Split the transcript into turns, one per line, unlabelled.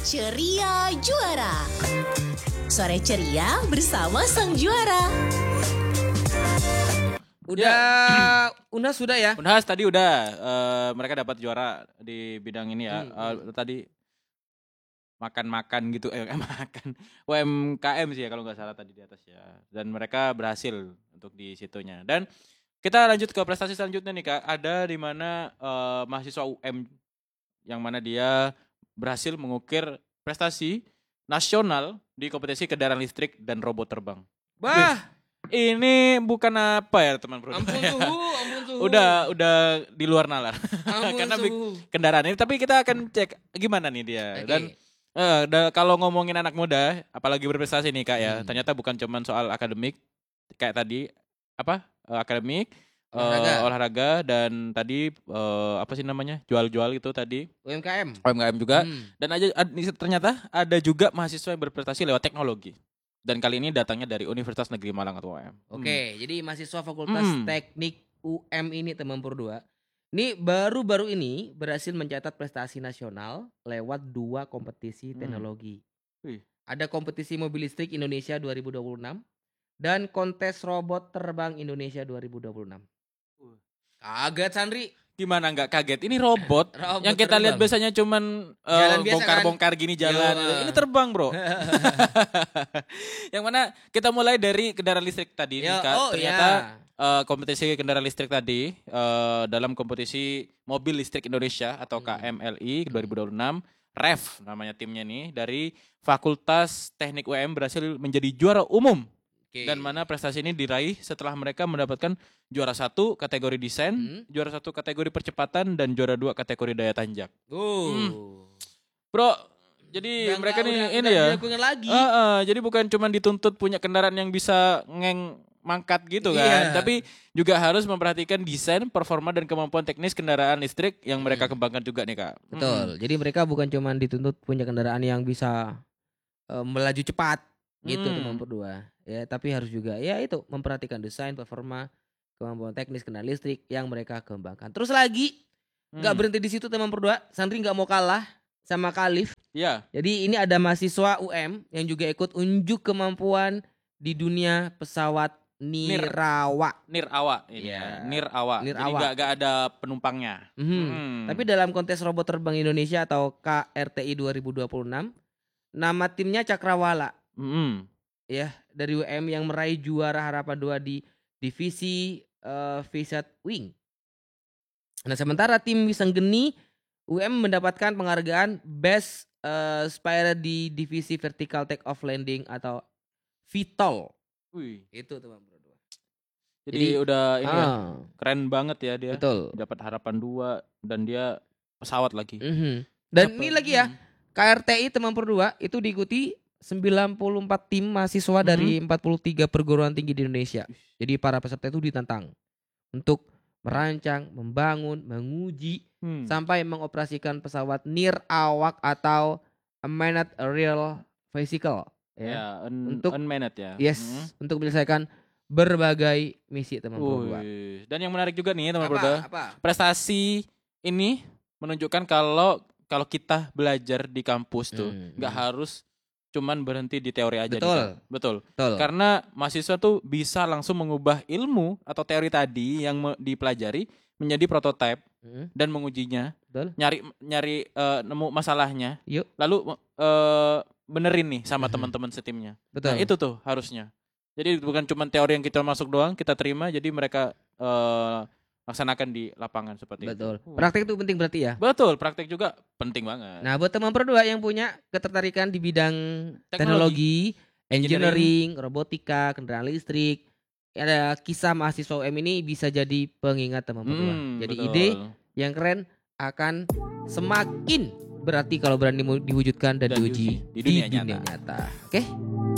Ceria Juara. Sore ceria bersama sang juara.
Unas sudah ya?
Unas tadi udah, mereka dapat juara di bidang ini ya. Tadi makan gitu, makan UMKM sih ya kalau nggak salah tadi di atas ya. Dan mereka berhasil untuk di situnya. Dan kita lanjut ke prestasi selanjutnya nih Kak. Ada di mana mahasiswa UM yang mana dia berhasil mengukir prestasi nasional di kompetisi kendaraan listrik dan robot terbang.
Bah,
ini bukan apa ya teman bro.
ampun suhu.
Udah di luar nalar.
Ampun
Karena
suhu.
kendaraan ini, tapi kita akan cek gimana nih dia.
Okay.
Dan kalau ngomongin anak muda, apalagi berprestasi nih Kak ya, ternyata bukan cuma soal akademik kayak tadi akademik, olahraga dan tadi apa sih namanya jual-jual itu tadi UMKM juga. Dan ternyata ada juga mahasiswa yang berprestasi lewat teknologi. Dan kali ini datangnya dari Universitas Negeri Malang atau UM.
Oke, jadi mahasiswa Fakultas Teknik UM ini teman berdua. Ini baru-baru ini berhasil mencatat prestasi nasional lewat 2 kompetisi teknologi. Ada kompetisi mobil listrik Indonesia 2026 dan kontes robot terbang Indonesia 2026. Kaget Sandri.
Gimana nggak kaget? Ini robot yang kita lihat biasanya cuman bongkar-bongkar gini jalan. Ini terbang bro. Yang mana kita mulai dari kendaraan listrik tadi. Ternyata kompetisi kendaraan listrik tadi dalam kompetisi mobil listrik Indonesia atau KMLI 2026. REF namanya timnya nih dari Fakultas Teknik UM berhasil menjadi juara umum. Dan mana prestasi ini diraih setelah mereka mendapatkan juara 1 kategori desain, juara 1 kategori percepatan, dan juara 2 kategori daya tanjak. Bro, jadi mereka ini ya. Jadi bukan cuma dituntut punya kendaraan yang bisa mangkat gitu kan, tapi juga harus memperhatikan desain, performa, dan kemampuan teknis kendaraan listrik yang mereka kembangkan juga nih Kak.
Betul, jadi mereka bukan cuma dituntut punya kendaraan yang bisa melaju cepat gitu teman berdua. Ya, tapi harus juga ya itu memperhatikan desain, performa, kemampuan teknis kendaraan listrik yang mereka kembangkan. Terus lagi nggak berhenti di situ teman berdua. Sandri nggak mau kalah sama Khalif.
Iya.
Jadi ini ada mahasiswa UM yang juga ikut unjuk kemampuan di dunia pesawat Nirawa.
Jadi nggak ada penumpangnya.
Tapi dalam kontes robot terbang Indonesia atau KRTI 2026, nama timnya Cakrawala. Ya, dari UM yang meraih juara harapan 2 di divisi VSAT Wing. Nah, sementara tim Wisanggeni UM mendapatkan penghargaan Best Spire di divisi Vertical Take Off Landing atau VTOL. Itu teman berdua.
Jadi udah ini ya, keren banget ya dia.
Betul.
Dapat harapan 2 dan dia pesawat lagi.
Dan ini lagi ya, KRTI teman berdua itu diikuti 94 tim mahasiswa dari 43 perguruan tinggi di Indonesia. Jadi para peserta itu ditantang untuk merancang, membangun, menguji sampai mengoperasikan pesawat nirawak atau unmanned aerial vehicle ya.
Unmanned ya.
Yes, untuk menyelesaikan berbagai misi teman berdua.
Dan yang menarik juga nih teman berdua. Prestasi ini menunjukkan kalau kita belajar di kampus tuh nggak harus cuman berhenti di teori aja. Betul. Karena mahasiswa tuh bisa langsung mengubah ilmu atau teori tadi yang dipelajari menjadi prototipe dan mengujinya. Nyari nemu masalahnya. Lalu benerin nih sama teman-teman setimnya. Nah, itu tuh harusnya. Jadi bukan cuman teori yang kita masuk doang kita terima, jadi mereka laksanakan di lapangan seperti itu.
Praktek itu penting berarti ya?
Betul, praktek juga penting banget.
Nah, buat teman berdua yang punya ketertarikan di bidang teknologi, engineering, robotika, kendaraan listrik, ada kisah mahasiswa UM ini bisa jadi pengingat teman berdua. Jadi ide yang keren akan semakin berarti kalau berani diwujudkan dan diuji di dunia nyata. Oke?